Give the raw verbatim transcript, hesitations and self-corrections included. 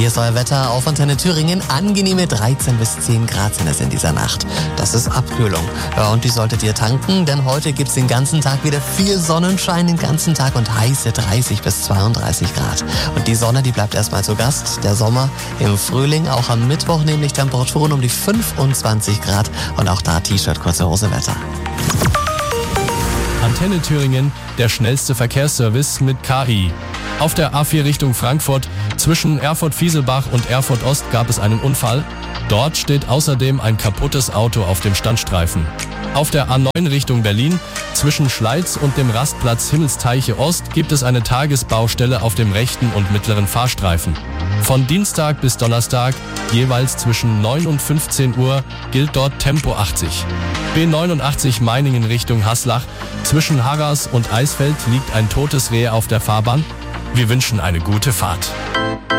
Hier ist euer Wetter auf Antenne Thüringen. Angenehme dreizehn bis zehn Grad sind es in dieser Nacht. Das ist Abkühlung. Ja, und die solltet ihr tanken, denn heute gibt's den ganzen Tag wieder viel Sonnenschein den ganzen Tag und heiße dreißig bis zweiunddreißig Grad. Und die Sonne, die bleibt erstmal zu Gast. Der Sommer im Frühling, auch am Mittwoch nämlich Temperaturen um die fünfundzwanzig Grad und auch da T-Shirt, kurze Hose Wetter. Antenne Thüringen, der schnellste Verkehrsservice mit K I. Auf der A vier Richtung Frankfurt zwischen Erfurt-Fieselbach und Erfurt-Ost gab es einen Unfall. Dort steht außerdem ein kaputtes Auto auf dem Standstreifen. Auf der A neun Richtung Berlin zwischen Schleiz und dem Rastplatz Himmelsteiche Ost gibt es eine Tagesbaustelle auf dem rechten und mittleren Fahrstreifen. Von Dienstag bis Donnerstag jeweils zwischen neun und fünfzehn Uhr gilt dort Tempo achtzig. B neunundachtzig Meiningen Richtung Haslach. Zwischen Harras und Eisfeld liegt ein totes Reh auf der Fahrbahn. Wir wünschen eine gute Fahrt.